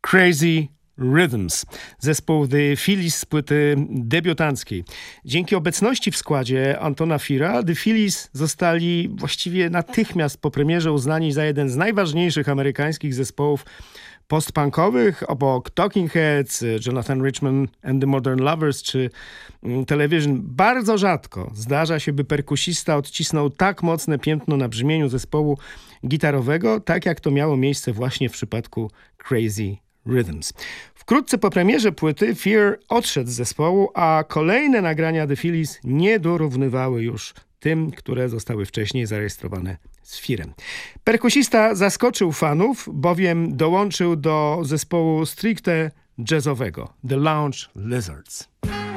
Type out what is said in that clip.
Crazy Rhythms, zespół The Phillies z płyty debiutanckiej. Dzięki obecności w składzie Antona Feara The Phillies zostali właściwie natychmiast po premierze uznani za jeden z najważniejszych amerykańskich zespołów postpunkowych, obok Talking Heads, Jonathan Richman and the Modern Lovers czy Television. Bardzo rzadko zdarza się, by perkusista odcisnął tak mocne piętno na brzmieniu zespołu gitarowego, tak jak to miało miejsce właśnie w przypadku Crazy Rhythms. Wkrótce po premierze płyty Fear odszedł z zespołu, a kolejne nagrania The Phillies nie dorównywały już tym, które zostały wcześniej zarejestrowane z Fearem. Perkusista zaskoczył fanów, bowiem dołączył do zespołu stricte jazzowego The Lounge Lizards.